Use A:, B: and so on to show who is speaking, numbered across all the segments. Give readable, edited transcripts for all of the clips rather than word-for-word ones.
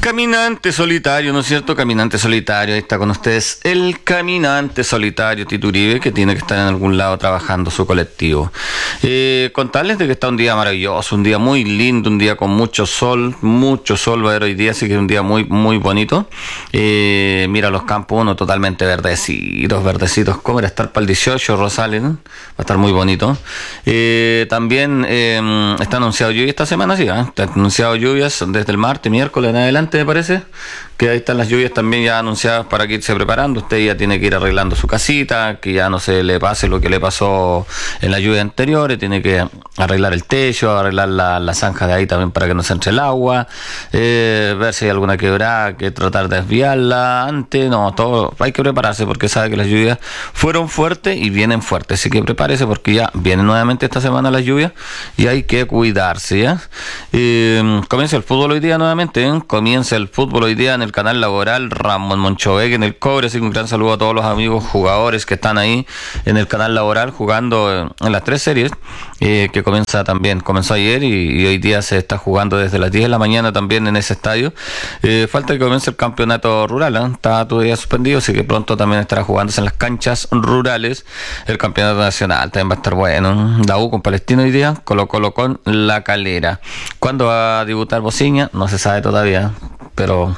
A: caminante solitario, ¿no es cierto? Caminante solitario, ahí está con ustedes el caminante solitario Tito Uribe, que tiene que estar en algún lado trabajando su colectivo. Contarles de que está un día maravilloso, un día muy lindo, un día con mucho sol va a haber hoy día, así que es un día muy, muy bonito. Mira los campos, uno totalmente verdecitos, ¿cómo era estar para el 18, Rosales? ¿No? Va a estar muy bonito. También está anunciado lluvia esta semana, sí, está anunciado lluvias desde el martes, miércoles en adelante, me parece, que ahí están las lluvias también ya anunciadas para que irse preparando. Usted ya tiene que ir arreglando su casita, que ya no se le pase lo que le pasó en la lluvia anterior, tiene que arreglar el techo, arreglar la zanja de ahí también para que no se entre el agua, ver si hay alguna quebrada, que tratar de desviarla antes, no, todo, hay que prepararse porque sabe que las lluvias fueron fuertes y vienen fuertes, así que prepárese porque ya viene nuevamente esta semana las lluvias y hay que cuidarse, ¿ya? Comienza el fútbol hoy día nuevamente, comienza el fútbol hoy día en el canal laboral Ramón Monchovec en el Cobre, así que un gran saludo a todos los amigos jugadores que están ahí en el canal laboral jugando en las 3 series, que comenzó ayer y hoy día se está jugando desde las 10 de la mañana también en ese estadio. Falta que comience el campeonato rural, está todavía suspendido, así que pronto también estará jugándose en las canchas rurales el campeonato nacional, también va a estar bueno. La U con Palestino hoy día, Colo-Colo con La Calera. ¿Cuándo va a debutar Bociña? No se sabe todavía, pero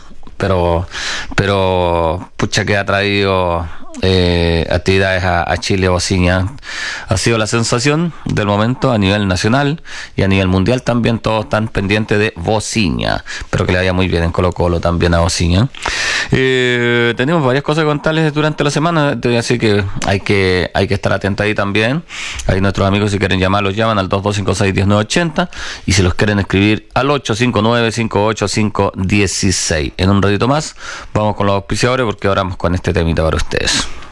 A: pucha, que ha traído actividades a Chile. Bociña ha sido la sensación del momento a nivel nacional y a nivel mundial también. Todos están pendientes de Bociña, pero que le vaya muy bien en Colo-Colo también a Bociña. Tenemos varias cosas que contarles durante la semana, así que hay que estar atentos ahí también. Ahí nuestros amigos, si quieren llamar, los llaman al 2256-1980 y si los quieren escribir al 859-585-16. En un ratito más vamos con los auspiciadores porque ahora vamos con este temita para ustedes.